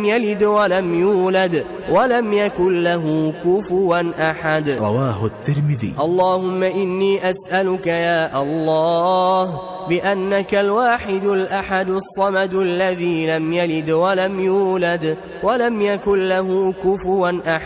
لم يلد ولم يولد ولم يكن له كفوا أحد. رواه الترمذي. اللهم إني أسألك يا الله بأنك الواحد الأحد الصمد الذي لم يلد ولم يولد ولم يكن له كفوا أحد